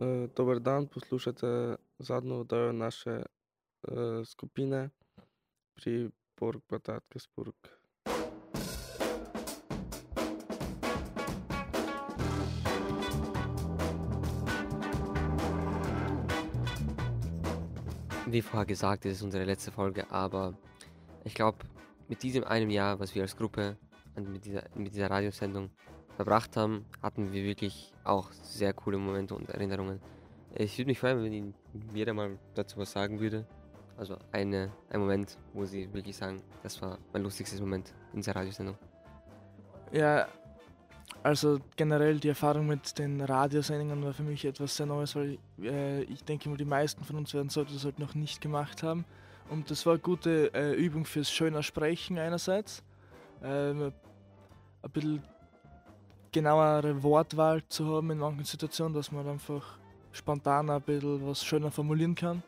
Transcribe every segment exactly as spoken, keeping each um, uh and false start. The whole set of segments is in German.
Е, Добър дан, послушате задно да е naše е, skupine pri Burg Bad Godesburg. Wie vorher gesagt, das ist unsere letzte Folge, aber ich glaube, mit diesem einem Jahr, was wir als Gruppe und mit dieser, mit dieser Radiosendung verbracht haben, hatten wir wirklich auch sehr coole Momente und Erinnerungen. Ich würde mich freuen, wenn Ihnen jeder mal dazu was sagen würde. Also eine, ein Moment, wo Sie wirklich sagen, das war mein lustigstes Moment in dieser Radiosendung. Ja, also generell die Erfahrung mit den Radiosendungen war für mich etwas sehr Neues, weil äh, ich denke mal, die meisten von uns werden so etwas halt noch nicht gemacht haben. Und das war eine gute äh, Übung fürs schöner Sprechen einerseits, ähm, ein bisschen genauere Wortwahl zu haben in manchen Situationen, dass man einfach spontan ein bisschen was schöner formulieren kann.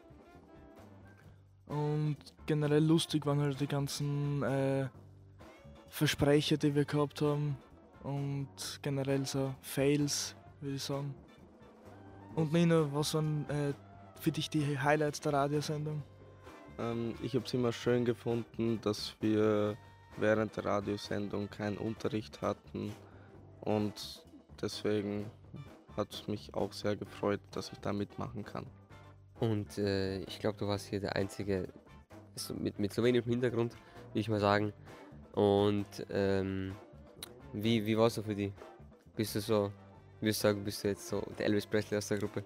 Und generell lustig waren halt die ganzen äh, Versprecher, die wir gehabt haben. Und generell so Fails, würde ich sagen. Und Nino, was waren äh, für dich die Highlights der Radiosendung? Ähm, ich habe es immer schön gefunden, dass wir während der Radiosendung keinen Unterricht hatten und deswegen hat es mich auch sehr gefreut, dass ich da mitmachen kann. Und äh, ich glaube, du warst hier der Einzige so mit, mit slowenischem Hintergrund, würde ich mal sagen. Und ähm, wie, wie war es so für dich? Bist du so, würdest du sagen, bist du jetzt so der Elvis Presley aus der Gruppe?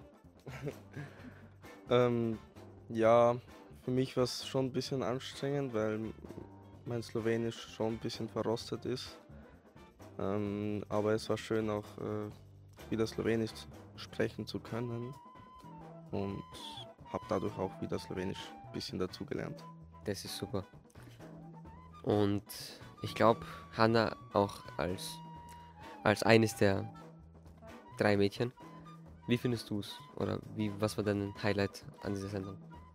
Ähm, ja, für mich war es schon ein bisschen anstrengend, weil mein Slowenisch schon ein bisschen verrostet ist. Ähm, aber es war schön auch äh, wieder Slowenisch sprechen zu können und habe dadurch auch wieder Slowenisch ein bisschen dazugelernt. Das ist super. Und ich glaube, Hanna auch als, als eines der drei Mädchen. Wie findest du es? Oder wie, was war dein Highlight an dieser Sendung?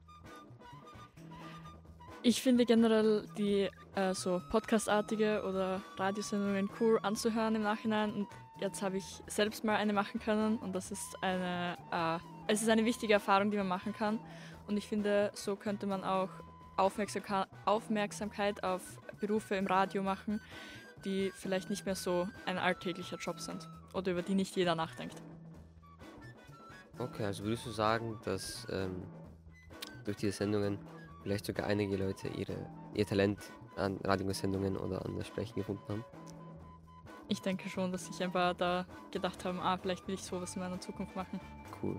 Ich finde generell die äh, so Podcast-artige oder Radiosendungen cool anzuhören im Nachhinein. Und jetzt habe ich selbst mal eine machen können und das ist eine, äh, es ist eine wichtige Erfahrung, die man machen kann. Und ich finde, so könnte man auch Aufmerksamka- Aufmerksamkeit auf Berufe im Radio machen, die vielleicht nicht mehr so ein alltäglicher Job sind oder über die nicht jeder nachdenkt. Okay, also würdest du sagen, dass ähm, durch diese Sendungen vielleicht sogar einige Leute ihre, ihr Talent an Radiosendungen oder an das Sprechen gefunden haben? Ich denke schon, dass sich ein paar da gedacht haben, ah, vielleicht will ich sowas in meiner Zukunft machen. Cool.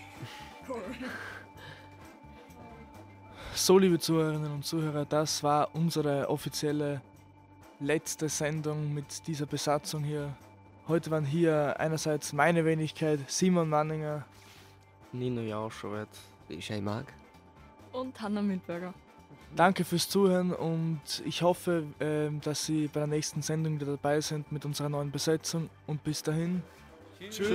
So, liebe Zuhörerinnen und Zuhörer, das war unsere offizielle letzte Sendung mit dieser Besatzung hier. Heute waren hier einerseits meine Wenigkeit, Simon Manninger. Nino Jauschowet. Ishai Mag. Und Hanna Mühlberger. Danke fürs Zuhören und ich hoffe, ähm, dass Sie bei der nächsten Sendung wieder dabei sind mit unserer neuen Besetzung. Und bis dahin. Tschüss.